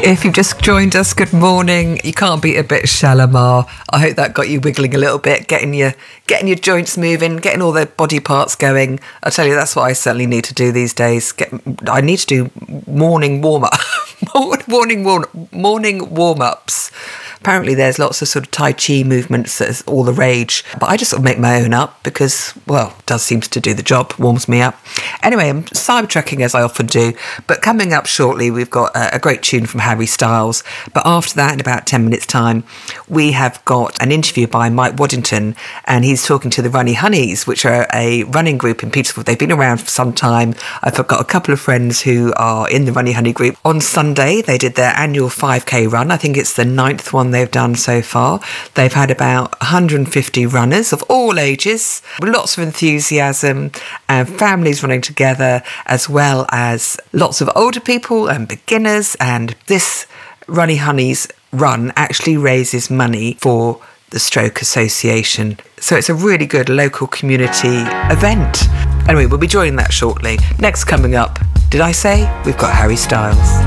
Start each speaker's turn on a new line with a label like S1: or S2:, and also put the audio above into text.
S1: If you've just joined us, good morning. You can't beat a bit of Shalimar. I hope that got you wiggling a little bit, getting your joints moving, getting all the body parts going. I tell you, that's what I certainly need to do these days. I need to do morning warm-up, morning warm-ups. Apparently there's lots of sort of Tai Chi movements that's all the rage. But I just sort of make my own up because, well, it does seem to do the job, warms me up. Anyway, I'm cyber-trekking as I often do. But coming up shortly, we've got a great tune from Harry Styles. But after that, in about 10 minutes' time, we have got an interview by Mike Waddington. And he's talking to the Runny Honeys, which are a running group in Petersfield. They've been around for some time. I've got a couple of friends who are in the Runny Honey group. On Sunday, they did their annual 5K run. I think it's the 9th one they've done so far. They've had about 150 runners of all ages, with lots of enthusiasm and families running together, as well as lots of older people and beginners. And this Runny Honeys run actually raises money for the Stroke Association. So it's a really good local community event. Anyway, we'll be joining that shortly. Next coming up, did I say? We've got Harry Styles.